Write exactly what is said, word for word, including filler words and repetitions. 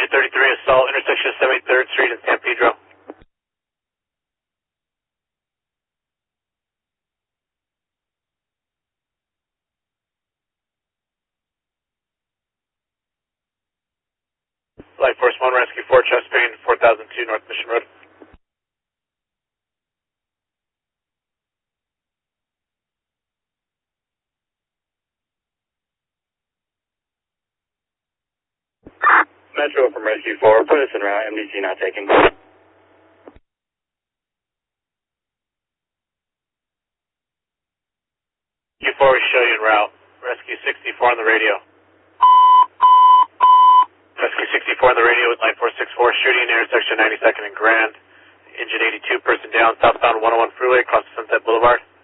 two thirty-three, assault, intersection of seventy-third Street and San Pedro. Flight Force one, Rescue four, chest pain, four thousand two North Mission Road. Metro from Rescue four, put us in route, M D C not taken. Q four, we show you en route. Rescue sixty-four on the radio. Rescue sixty-four on the radio with line four six four, shooting intersection ninety-second and Grand. Engine eighty-two, person down, southbound one oh one freeway across Sunset Boulevard.